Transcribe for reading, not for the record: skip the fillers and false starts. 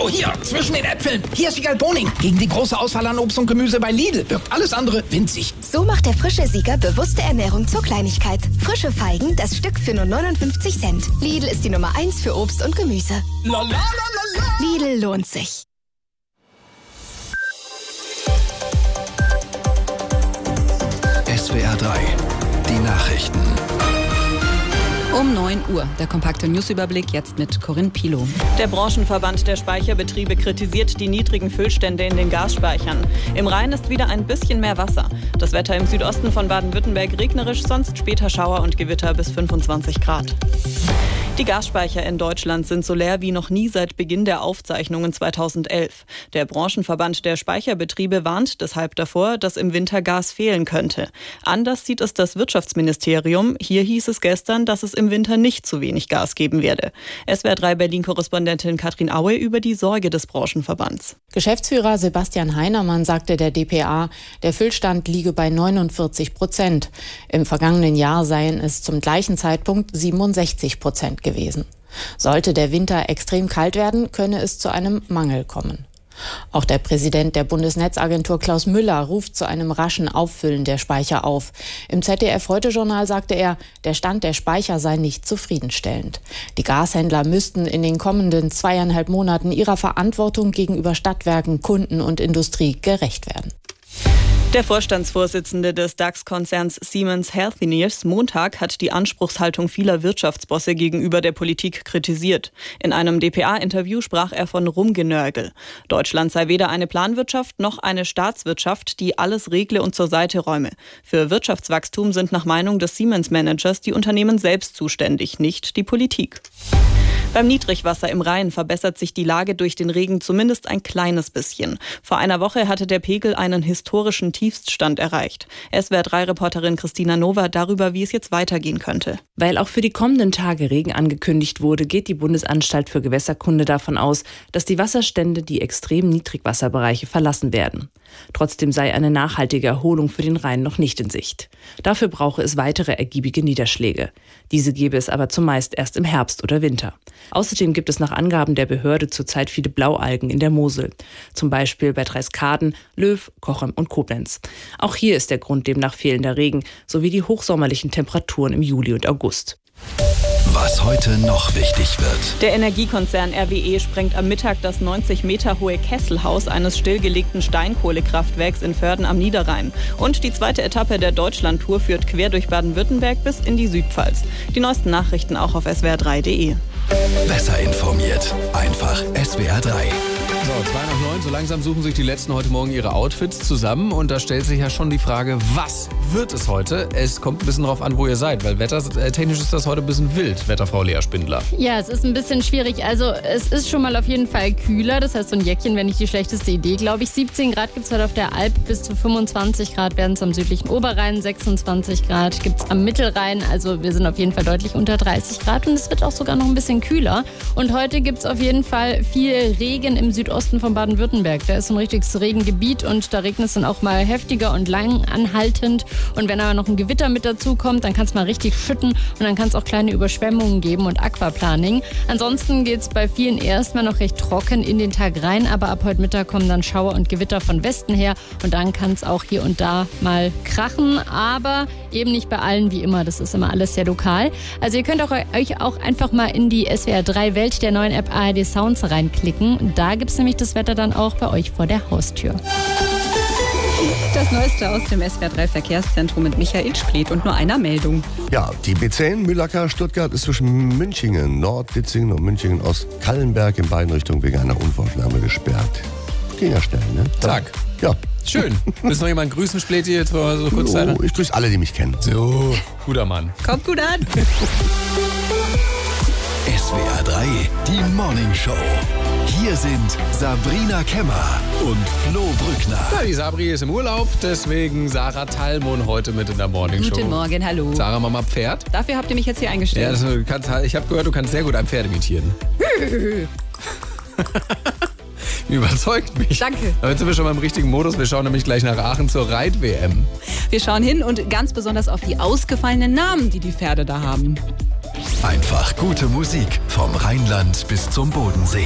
Hallo, hier, zwischen den Äpfeln. Hier ist Wiegald Boning. Gegen die große Auswahl an Obst und Gemüse bei Lidl wirkt alles andere winzig. So macht der frische Sieger bewusste Ernährung zur Kleinigkeit. Frische Feigen, das Stück für nur 59 Cent. Lidl ist die Nummer 1 für Obst und Gemüse. Lidl lohnt sich. SWR 3, die Nachrichten. Um 9 Uhr. Der kompakte Newsüberblick jetzt mit Corinne Pilow. Der Branchenverband der Speicherbetriebe kritisiert die niedrigen Füllstände in den Gasspeichern. Im Rhein ist wieder ein bisschen mehr Wasser. Das Wetter im Südosten von Baden-Württemberg regnerisch, sonst später Schauer und Gewitter bis 25 Grad. Die Gasspeicher in Deutschland sind so leer wie noch nie seit Beginn der Aufzeichnungen 2011. Der Branchenverband der Speicherbetriebe warnt deshalb davor, dass im Winter Gas fehlen könnte. Anders sieht es das Wirtschaftsministerium. Hier hieß es gestern, dass es im Winter nicht zu wenig Gas geben werde. SWR 3 Berlin-Korrespondentin Katrin Aue über die Sorge des Branchenverbands. Geschäftsführer Sebastian Heinermann sagte der dpa, der Füllstand liege bei 49%. Im vergangenen Jahr seien es zum gleichen Zeitpunkt 67% gewesen. Sollte der Winter extrem kalt werden, könne es zu einem Mangel kommen. Auch der Präsident der Bundesnetzagentur Klaus Müller ruft zu einem raschen Auffüllen der Speicher auf. Im ZDF-Heute-Journal sagte er, der Stand der Speicher sei nicht zufriedenstellend. Die Gashändler müssten in den kommenden 2,5 Monaten ihrer Verantwortung gegenüber Stadtwerken, Kunden und Industrie gerecht werden. Der Vorstandsvorsitzende des DAX-Konzerns Siemens Healthineers Montag hat die Anspruchshaltung vieler Wirtschaftsbosse gegenüber der Politik kritisiert. In einem dpa-Interview sprach er von Rumgenörgel. Deutschland sei weder eine Planwirtschaft noch eine Staatswirtschaft, die alles regle und zur Seite räume. Für Wirtschaftswachstum sind nach Meinung des Siemens-Managers die Unternehmen selbst zuständig, nicht die Politik. Beim Niedrigwasser im Rhein verbessert sich die Lage durch den Regen zumindest ein kleines bisschen. Vor einer Woche hatte der Pegel einen historischen Tiefststand erreicht. SWR3-Reporterin Christina Nova darüber, wie es jetzt weitergehen könnte. Weil auch für die kommenden Tage Regen angekündigt wurde, geht die Bundesanstalt für Gewässerkunde davon aus, dass die Wasserstände die extremen Niedrigwasserbereiche verlassen werden. Trotzdem sei eine nachhaltige Erholung für den Rhein noch nicht in Sicht. Dafür brauche es weitere ergiebige Niederschläge. Diese gäbe es aber zumeist erst im Herbst oder Winter. Außerdem gibt es nach Angaben der Behörde zurzeit viele Blaualgen in der Mosel. Zum Beispiel bei Dreiskaden, Löw, Cochem und Koblenz. Auch hier ist der Grund demnach fehlender Regen sowie die hochsommerlichen Temperaturen im Juli und August. Was heute noch wichtig wird. Der Energiekonzern RWE sprengt am Mittag das 90 Meter hohe Kesselhaus eines stillgelegten Steinkohlekraftwerks in Vörden am Niederrhein. Und die zweite Etappe der Deutschlandtour führt quer durch Baden-Württemberg bis in die Südpfalz. Die neuesten Nachrichten auch auf swr3.de. Besser informiert. Einfach SWR 3. So, 8:02, so langsam suchen sich die Letzten heute Morgen ihre Outfits zusammen und da stellt sich ja schon die Frage, was wird es heute? Es kommt ein bisschen drauf an, wo ihr seid, weil wettertechnisch ist das heute ein bisschen wild, Wetterfrau Lea Spindler. Ja, es ist ein bisschen schwierig. Also es ist schon mal auf jeden Fall kühler, das heißt so ein Jäckchen wäre nicht die schlechteste Idee, glaube ich. 17 Grad gibt es heute auf der Alp, bis zu 25 Grad werden es am südlichen Oberrhein, 26 Grad gibt es am Mittelrhein, also wir sind auf jeden Fall deutlich unter 30 Grad und es wird auch sogar noch ein bisschen kühler. Und heute gibt es auf jeden Fall viel Regen im Südosten von Baden-Württemberg. Da ist so ein richtiges Regengebiet und da regnet es dann auch mal heftiger und lang anhaltend. Und wenn aber noch ein Gewitter mit dazu kommt, dann kann es mal richtig schütten und dann kann es auch kleine Überschwemmungen geben und Aquaplaning. Ansonsten geht es bei vielen erstmal noch recht trocken in den Tag rein, aber ab heute Mittag kommen dann Schauer und Gewitter von Westen her und dann kann es auch hier und da mal krachen, aber eben nicht bei allen wie immer. Das ist immer alles sehr lokal. Also ihr könnt euch auch einfach mal in die SWR 3 Welt der neuen App ARD Sounds reinklicken. Da gibt es nämlich das Wetter dann auch bei euch vor der Haustür. Das Neueste aus dem SWR 3 Verkehrszentrum mit Michael Spliet und nur einer Meldung. Ja, die B10 Mühlacker-Stuttgart ist zwischen Münchingen, Nord-Ditzingen und Münchingen-Ost-Kallenberg in beiden Richtungen wegen einer Unfallnahme gesperrt. Ging ja schnell, ne? Zack. Ja. Schön. Willst du noch jemanden grüßen, Spleti, jetzt vor so kurz Zeit? Ich grüße alle, die mich kennen. So, guter Mann. Kommt gut an. SWR 3, die Morning Show. Hier sind Sabrina Kemmer und Flo Brückner. Ja, die Sabri ist im Urlaub, deswegen Sarah Thalmon heute mit in der Morning Show. Guten Morgen, hallo. Sarah, Mama Pferd. Dafür habt ihr mich jetzt hier eingestellt. Ja, ich habe gehört, du kannst sehr gut ein Pferd imitieren. Überzeugt mich. Danke. Aber jetzt sind wir schon mal im richtigen Modus. Wir schauen nämlich gleich nach Aachen zur Reit-WM. Wir schauen hin und ganz besonders auf die ausgefallenen Namen, die die Pferde da haben. Einfach gute Musik vom Rheinland bis zum Bodensee.